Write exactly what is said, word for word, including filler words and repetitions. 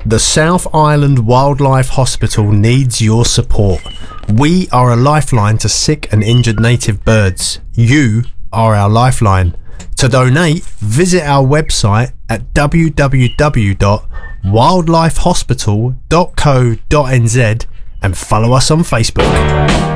The South Island Wildlife Hospital needs your support. We are a lifeline to sick and injured native birds. You are our lifeline. To donate, visit our website at w w w dot wildlife hospital dot co dot n z and follow us on Facebook.